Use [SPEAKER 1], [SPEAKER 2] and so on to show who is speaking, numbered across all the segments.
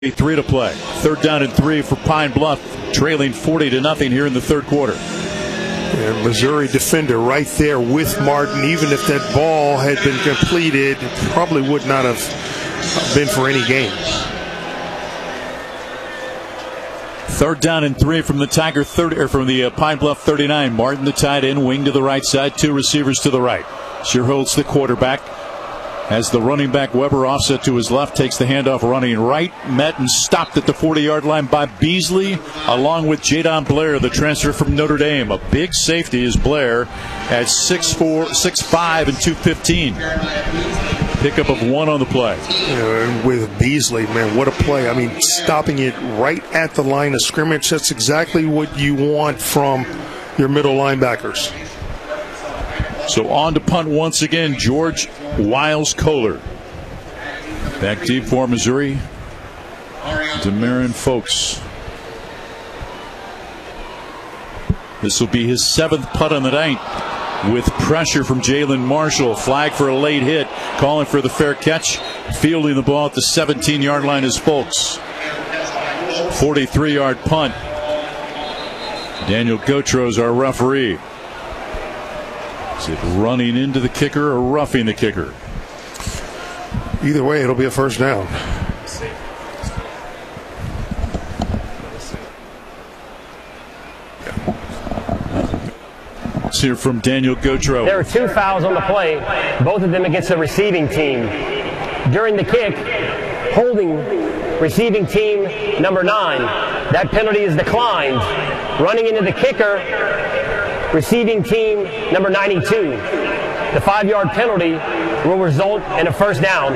[SPEAKER 1] 3 to play. 3rd down and 3 for Pine Bluff, trailing 40-0 here in the third quarter.
[SPEAKER 2] And Missouri defender right there with Martin. Even if that ball had been completed, it probably would not have been for any gain.
[SPEAKER 1] 3rd down and 3 from the Tiger 30, or from the Pine Bluff 39. Martin, the tight end, wing to the right side, 2 receivers to the right. Sherholtz, the quarterback. As the running back Weber offset to his left, takes the handoff running right. Met and stopped at the 40-yard line by Beasley, along with Jadon Blair, the transfer from Notre Dame. A big safety is Blair at 6'4", 6'5", and 215. Pickup of 1 on the play.
[SPEAKER 2] And with Beasley, man, what a play. I mean, stopping it right at the line of scrimmage, that's exactly what you want from your middle linebackers.
[SPEAKER 1] So on to punt once again, George Wiles Kohler. Back deep for Missouri, Demarin Folks. This will be his 7th punt on the night, with pressure from Jalen Marshall. Flag for a late hit, calling for the fair catch. Fielding the ball at the 17-yard line is Folks. 43-yard punt. Daniel Gotros, our referee. Is it running into the kicker or roughing the kicker?
[SPEAKER 2] Either way, it'll be a first down.
[SPEAKER 1] Let's hear from Daniel Gotro.
[SPEAKER 3] There are 2 fouls on the play, both of them against the receiving team. During the kick, holding receiving team number 9. That penalty is declined. Running into the kicker, receiving team number 92. The 5-yard penalty will result in a first down.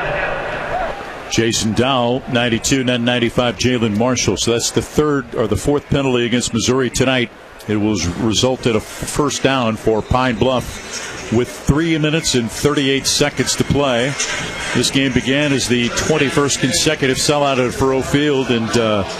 [SPEAKER 1] Jason Dowell, 92, and 95, Jalen Marshall. So that's the 3rd or the 4th penalty against Missouri tonight. It will result in a first down for Pine Bluff with 3 minutes and 38 seconds to play. This game began as the 21st consecutive sellout at Faurot Field, and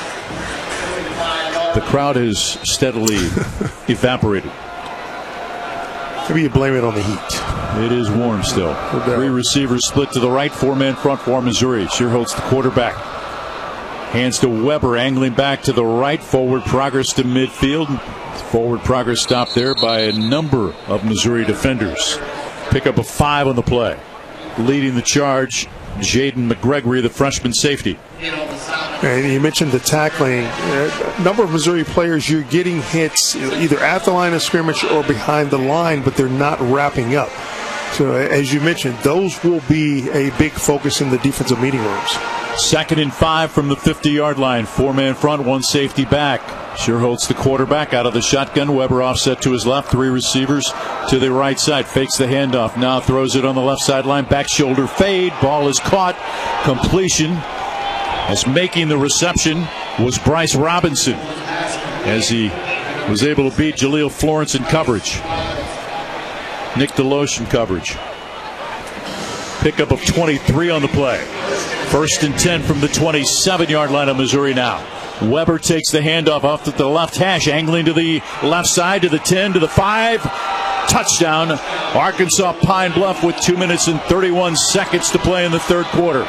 [SPEAKER 1] the crowd has steadily evaporated.
[SPEAKER 2] Maybe you blame it on the heat.
[SPEAKER 1] It is warm still. 3 receivers split to the right, 4-man front for Missouri. Sherholtz, the quarterback. Hands to Weber, angling back to the right. Forward progress to midfield. Forward progress stopped there by a number of Missouri defenders. Pickup of 5 on the play. Leading the charge, Jaden McGregory, the freshman safety.
[SPEAKER 2] And you mentioned the tackling. A number of Missouri players, you're getting hits either at the line of scrimmage or behind the line, but they're not wrapping up. So as you mentioned, those will be a big focus in the defensive meeting rooms.
[SPEAKER 1] 2nd and 5 from the 50-yard line. 4-man front, 1 safety back. Sherholtz, the quarterback, out of the shotgun. Weber offset to his left. 3 receivers to the right side. Fakes the handoff. Now throws it on the left sideline. Back shoulder fade. Ball is caught. Completion. As making the reception was Bryce Robinson, as he was able to beat Jaleel Florence in coverage. Nick Deloche in coverage. Pickup of 23 on the play. 1st and 10 from the 27-yard line of Missouri now. Weber takes the handoff off to the left hash, angling to the left side, to the 10, to the 5. Touchdown, Arkansas Pine Bluff, with 2 minutes and 31 seconds to play in the third quarter.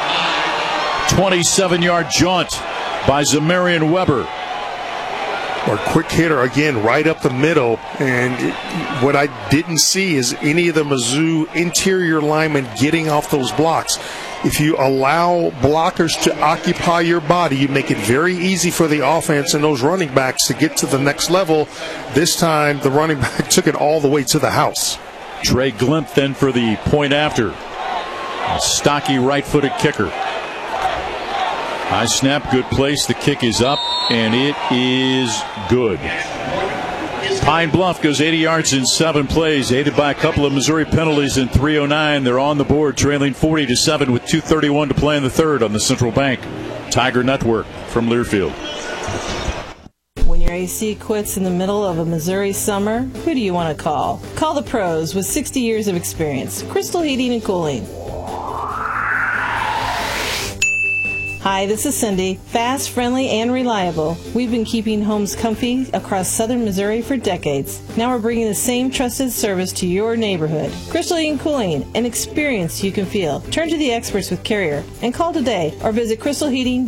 [SPEAKER 1] 27-yard jaunt by Zamarian Weber.
[SPEAKER 2] Or quick hitter again, right up the middle. And what I didn't see is any of the Mizzou interior linemen getting off those blocks. If you allow blockers to occupy your body, you make it very easy for the offense and those running backs to get to the next level. This time, the running back took it all the way to the house.
[SPEAKER 1] Trey Glimp then for the point after. A stocky right-footed kicker. High snap, good place. The kick is up, and it is good. Pine Bluff goes 80 yards in 7 plays, aided by a couple of Missouri penalties in 3:09. They're on the board, trailing 40-7 with 2:31 to play in the third on the Central Bank Tiger Network from Learfield.
[SPEAKER 4] When your AC quits in the middle of a Missouri summer, who do you want to call? Call the pros with 60 years of experience. Crystal Heating and Cooling. Hi, this is Cindy. Fast, friendly, and reliable. We've been keeping homes comfy across southern Missouri for decades. Now we're bringing the same trusted service to your neighborhood. Crystal Heating Cooling, an experience you can feel. Turn to the experts with Carrier and call today or visit crystalheating.com.